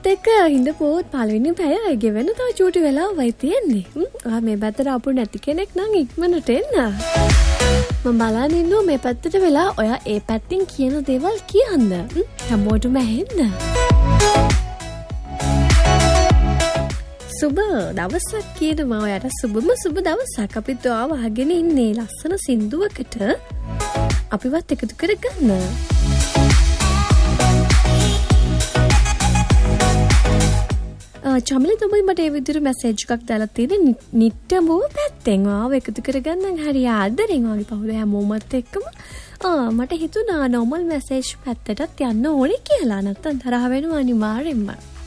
එක්ක හිඳපුවොත් පළවෙනි පැය ගෙවෙන තව චූටි වෙලාවයි තියෙන්නේ. ඔයා මේ පැත්තට ආපු නැති කෙනෙක් නම් ඉක්මනට එන්න. මම බලන් ඉන්නවා මේ පැත්තට වෙලා ඔයා ඒ පැත්තෙන් කියන දේවල් කියන්න. හැමෝටම ඇහෙන්න. සුබ දවසක් කියනවා ඔයාට. සුබම සුබ දවසක්. අපිත් ඔයාව අහගෙන ඉන්නේ ලස්සන සින්දුවකට. අපිවත් එකතු කරගන්න. චමිලි තමයි මට ඒ විදිහට මැසේජ් එකක් දාලා තියෙන්නේ නිට්ටඹුව පැත්තෙන්. ආව එකතු කරගන්න හරි ආදරෙන් වගේ පහුල හැමෝමත් එක්කම. මට හිතුණා normal මැසේජ් පැත්තටත් යන්න ඕනේ කියලා. නැත්තම් තරහ වෙනවා අනිවාර්යෙන්ම.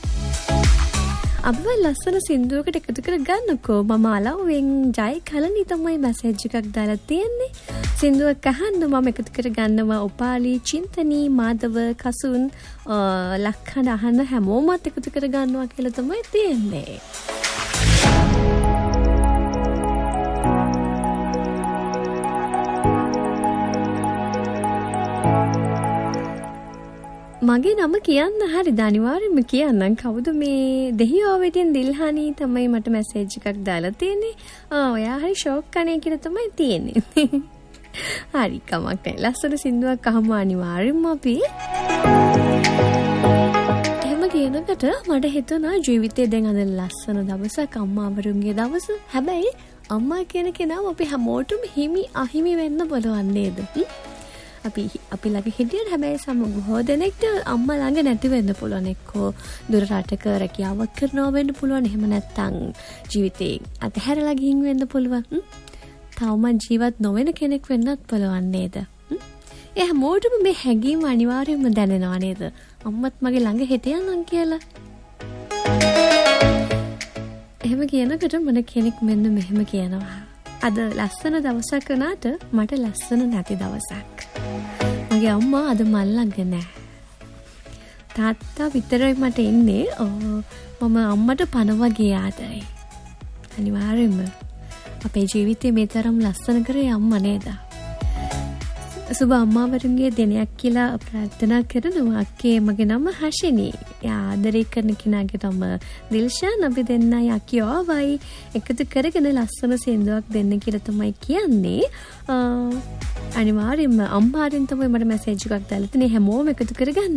අපිව ලස්සන සින්දුවකට එකතු කරගන්නකෝ. මම අලවෙන් ජයි කලනි තමයි මැසේජ් එකක් දාලා තියෙන්නේ. සින්දුවක් අහන්න මම එකතු කරගන්නවා. උපාලි, චින්තනී, මාධව, කසුන්, ලක්හඬ අහන්න හැමෝමත් එකතු කරගන්නවා කියලා තමයි තියෙන්නේ. මගේ නම කියන්න හරි අනිවාර්යෙන්ම කියන්නම්. කවුද මේ දෙහිආවෙටින් දිල්හානි තමයි මට මැසේජ් එකක් දාලා තියෙන්නේ. ඔයා හරි ෂොක් කනේ කියලා තමයි තියෙන්නේ. හරි කමක් නැහැ. ලස්සන සින්දුවක් අහමු අනිවාර්යෙන්ම අපි. එහෙම කියනකට මට හිතුණා ජීවිතේ දැන් අද ලස්සන දවසක් අම්මාවරුන්ගේ දවස. හැබැයි අම්මා කියන කෙනාව අපි හැමෝටම හිමි අහිමි වෙන්න බලවන් නේද? අපි ළඟ හිටියත් හැබැයි සමහර දෙනෙක්ට අම්මා ළඟ නැති වෙන්න පුළුවන්. එක්කෝ දුර රටක රැකියාවක් කරනවා වෙන්න පුළුවන්. එහෙම නැත්නම් ජීවිතේ අතහැරලා ගිහින් වෙන්න පුළුවන්. තවම ජීවත් නොවන කෙනෙක් වෙන්නත් පුළුවන් නේද? ඒ හැමෝටම මේ හැඟීම අනිවාර්යයෙන්ම දැනෙනවා නේද? අම්මත් මගේ ළඟ හිටියනම් කියලා. එහෙම කියනකොට මම කෙනෙක් මෙන්න මෙහෙම කියනවා. අද ලස්සන දවසක් වුණාට මට ලස්සන නැති දවසක්. මගේ අම්මා අද මල් ළඟ නැහැ. තාත්තා විතරයි මට ඉන්නේ. මම අම්මට පණ වගේ ආදරෙයි. අනිවාර්යෙන්ම අපේ ජීවිතේ මේ තරම් ලස්සන කරේ අම්මා නේද? සුබ අම්මාවරුන්ගේ දිනයක් කියලා ප්‍රාර්ථනා කරනවා. අක්කේ මගේ නම හෂිනි. ආදරේ කරන කෙනාගේ නම දිල්ෂාන්. අපි දෙන්නයි අකියෝවයි එකතු කරගෙන ලස්සන සින්දුවක් දෙන්න කියලා තමයි කියන්නේ. අනිවාර්යෙන්ම අම්මාගෙන් තමයි මට මැසේජ් එකක් දාලා තියෙන්නේ. හැමෝම එකතු කරගන්න.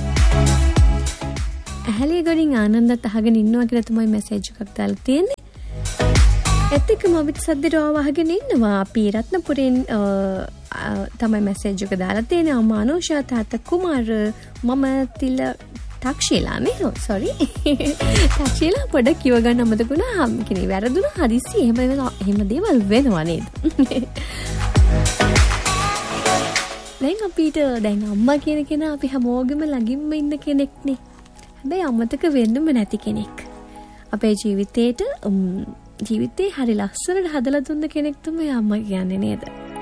ඇහැලිය ගොඩින් ආනන්දත් අහගෙන ඉන්නවා කියලා තමයි මැසේජ් එකක් දාලා තියෙන්නේ. ඒත් එක්කම අපිට සද්දට අහගෙන ඉන්නවා. අපි රත්නපුරෙන් තමයි මැසේජ් එක දාලා තියෙන්නේ. අම්මා අනුෂා, තාත්තා කුමාර, මම තිල තාක්ෂීලා නේ. සෝරි. තාක්ෂීලා පොඩ්ඩක් කිව ගන්න අමතකුණා. කිනේ වැරදුනා හදිස්සි. එහෙම දේවල් වෙනවා නේද? දැන් අම්මා කියන කෙනා අපි හැමෝගෙම ළඟින්ම ඉන්න කෙනෙක්නේ. හැබැයි අමතක වෙන්නම නැති කෙනෙක්. අපේ ජීවිතේ හරි ලස්සනට හදලා දුන්න කෙනෙක් තමයි අම්මා කියන්නේ නේද?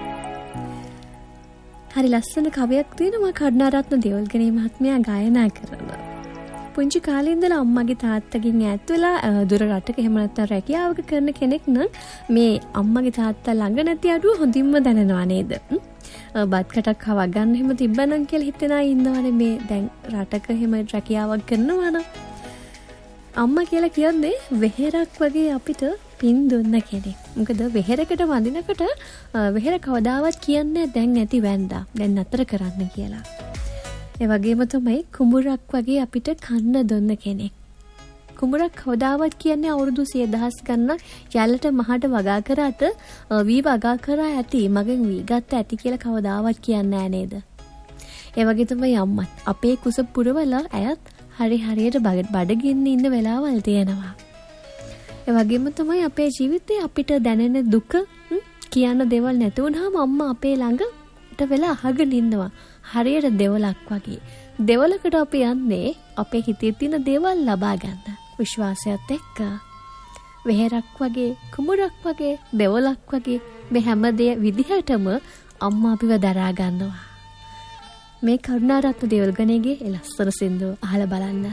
හරි ලස්සන කවියක් තියෙනවා කරුණාරත්න දේවල්ගනේ මහත්මයා ගායනා කරන. පුංචි කාලේ ඉඳලා අම්මගේ තාත්තගෙන් ඈත් වෙලා දුර රටක එහෙම නැත්නම් රැකියාවක කරන කෙනෙක් නම් මේ අම්මගේ තාත්තා ළඟ නැති අඩුව හොඳින්ම දැනනවා නේද? බත් කටක් කවා ගන්න එහෙම තිබ්බනම් කියලා හිතන අය ඉන්නවනේ මේ දැන් රටක එහෙම රැකියාවක් කරනවා නම්. අම්මා කියලා කියන්නේ වෙහෙරක් වගේ අපිට පින් දුන්න කෙනෙක්. මොකද වෙහෙරකට වඳිනකොට වෙහෙර කවදාවත් කියන්නේ දැන් නැති වැන්දා. දැන් නතර කරන්න කියලා. ඒ වගේම තමයි කුඹුරක් වගේ අපිට කන්න දුන්න කෙනෙක්. කුඹුරක් කවදාවත් කියන්නේ අවුරුදු 100,000 ගණන් යැලට මහට වගා කරාට වී වගා කරා ඇති මගෙන් වී ගත්ත ඇති කියලා කවදාවත් කියන්නේ නැහැ නේද? ඒ වගේ තමයි අම්මත්. අපේ කුස පුරවලා ඇයත් හරියට බඩගින්න ඉන්න වෙලාවල් තියෙනවා. ඒ වගේම තමයි අපේ ජීවිතේ අපිට දැනෙන දුක කියන්න දේවල් නැති වුනහම අම්මා අපේ ළඟට වෙලා අහගෙන ඉන්නවා. හරියට දෙවලක් වගේ. දෙවලකට අපි යන්නේ අපේ හිතේ තියෙන දේවල් ලබා ගන්න. විශ්වාසයත් එක්ක. වෙහෙරක් වගේ, කුඹුරක් වගේ, දෙවලක් වගේ මේ හැම විදිහටම අම්මා අපිව දරා ගන්නවා. මේ කරුණාරත්න දේවල්ගනේගේ ලස්සන සින්දුව අහලා බලන්න.